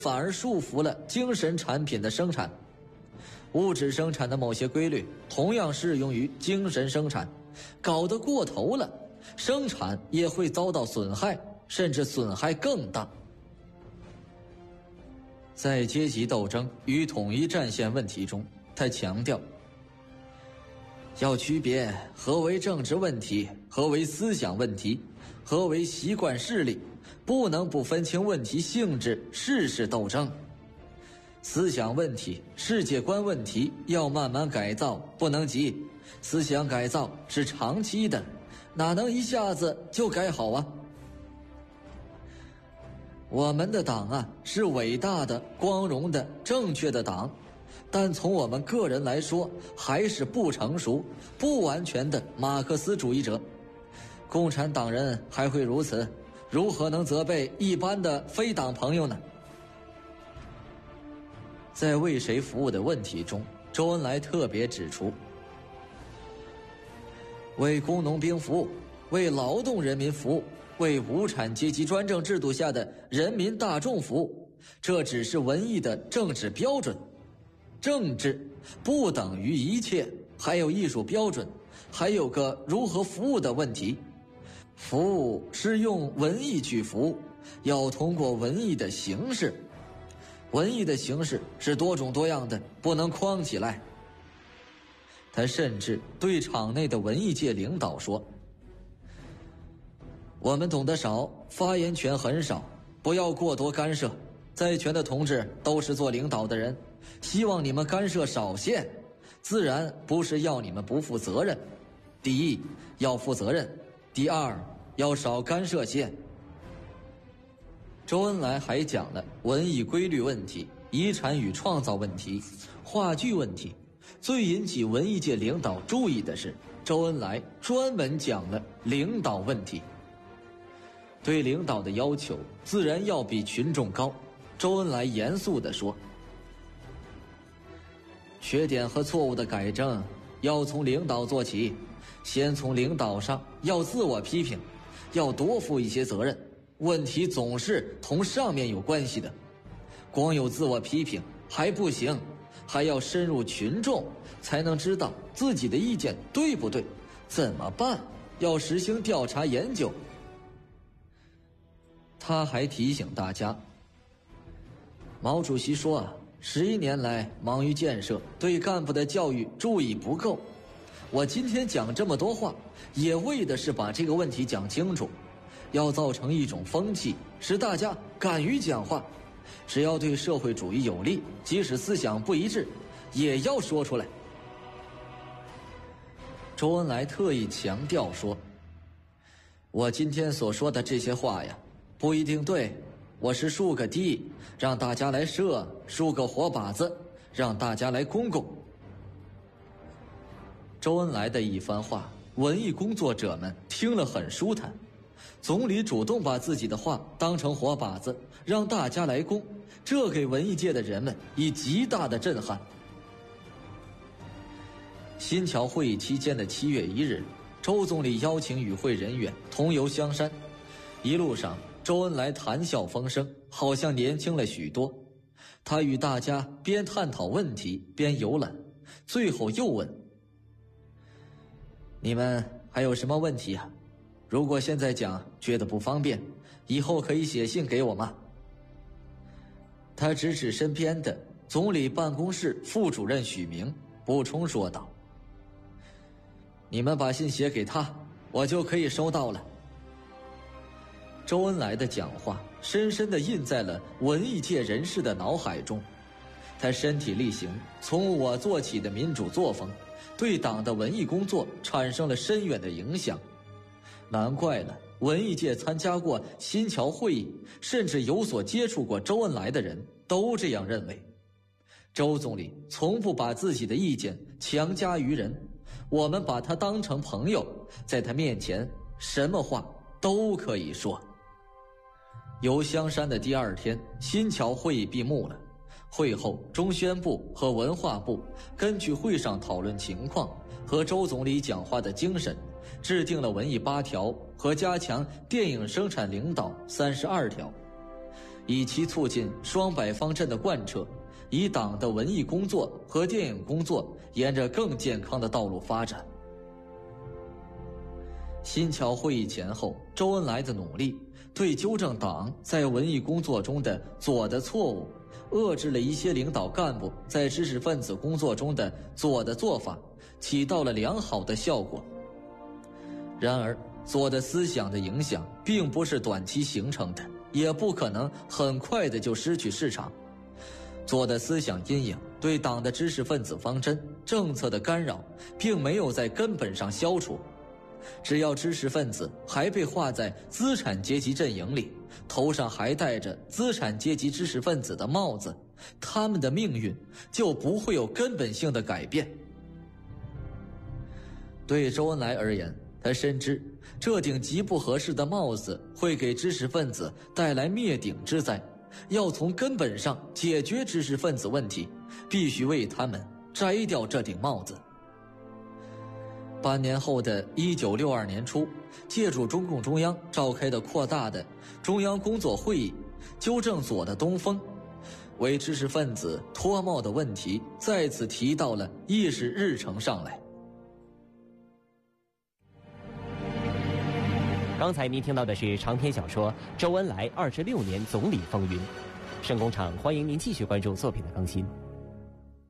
反而束缚了精神产品的生产。物质生产的某些规律同样适用于精神生产，搞得过头了，生产也会遭到损害，甚至损害更大。在阶级斗争与统一战线问题中，他强调要区别何为政治问题，何为思想问题，何为习惯势力，不能不分清问题性质，事事斗争。思想问题、世界观问题要慢慢改造，不能急。思想改造是长期的，哪能一下子就改好啊？我们的党啊，是伟大的、光荣的、正确的党，但从我们个人来说，还是不成熟、不完全的马克思主义者。共产党人还会如此，如何能责备一般的非党朋友呢？在为谁服务的问题中，周恩来特别指出，为工农兵服务，为劳动人民服务，为无产阶级专政制度下的人民大众服务，这只是文艺的政治标准。政治不等于一切，还有艺术标准，还有个如何服务的问题。服务是用文艺去服务，要通过文艺的形式。文艺的形式是多种多样的，不能框起来。他甚至对场内的文艺界领导说，我们懂得少，发言权很少，不要过多干涉。在权的同志都是做领导的人，希望你们干涉少些，自然不是要你们不负责任。第一，要负责任；第二，要少干涉些。周恩来还讲了文艺规律问题、遗产与创造问题、话剧问题。最引起文艺界领导注意的是，周恩来专门讲了领导问题。对领导的要求自然要比群众高。周恩来严肃地说，缺点和错误的改正要从领导做起，先从领导上要自我批评，要多负一些责任。问题总是同上面有关系的，光有自我批评还不行，还要深入群众，才能知道自己的意见对不对，怎么办，要实行调查研究。他还提醒大家，毛主席说啊，11年来忙于建设，对干部的教育注意不够。我今天讲这么多话，也为的是把这个问题讲清楚，要造成一种风气，使大家敢于讲话。只要对社会主义有利，即使思想不一致，也要说出来。周恩来特意强调说，我今天所说的这些话呀，不一定对，我是竖个堤，让大家来射，竖个火把子，让大家来公公。周恩来的一番话，文艺工作者们听了很舒坦。总理主动把自己的话当成火把子，让大家来攻，这给文艺界的人们以极大的震撼。新桥会议期间的7月1日，周总理邀请与会人员同游香山，一路上周恩来谈笑风生，好像年轻了许多。他与大家边探讨问题边游览，最后又问，你们还有什么问题啊？如果现在讲觉得不方便，以后可以写信给我吗？他指指身边的总理办公室副主任许明，补充说道，你们把信写给他，我就可以收到了。周恩来的讲话深深地印在了文艺界人士的脑海中，他身体力行，从我做起的民主作风，对党的文艺工作产生了深远的影响。难怪了，文艺界参加过新桥会议，甚至有所接触过周恩来的人都这样认为。周总理从不把自己的意见强加于人，我们把他当成朋友，在他面前什么话都可以说。游香山的第2天，新桥会议闭幕了。会后，中宣部和文化部根据会上讨论情况和周总理讲话的精神，制定了文艺8条和加强电影生产领导32条。 以期促进双百方阵的贯彻，以党的文艺工作和电影工作沿着更健康的道路发展。新桥会议前后，周恩来的努力对纠正党在文艺工作中的左的错误，遏制了一些领导干部在知识分子工作中的左的做法，起到了良好的效果。然而，左的思想的影响并不是短期形成的，也不可能很快的就失去市场。左的思想阴影对党的知识分子方针政策的干扰，并没有在根本上消除。只要知识分子还被划在资产阶级阵营里，头上还戴着资产阶级知识分子的帽子，他们的命运就不会有根本性的改变。对周恩来而言，他深知这顶极不合适的帽子会给知识分子带来灭顶之灾，要从根本上解决知识分子问题，必须为他们摘掉这顶帽子。半年后的1962年初，借助中共中央召开的扩大的中央工作会议，纠正左的东风，为知识分子脱帽的问题再次提到了议事日程上来。 刚才您听到的是长篇小说《周恩来26年总理风云》。盛工厂欢迎您继续关注作品的更新。